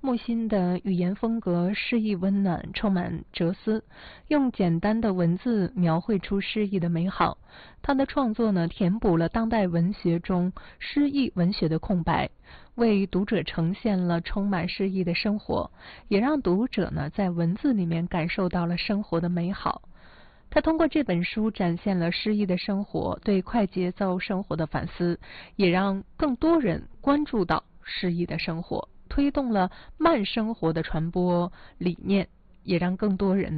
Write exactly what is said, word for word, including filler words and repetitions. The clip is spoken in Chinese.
木心的语言风格诗意温暖，充满哲思，用简单的文字描绘出诗意的美好。他的创作呢，填补了当代文学中诗意文学的空白，为读者呈现了充满诗意的生活，也让读者呢在文字里面感受到了生活的美好。他通过这本书展现了诗意的生活，对快节奏生活的反思，也让更多人关注到诗意的生活，推动了慢生活的传播理念，也让更多人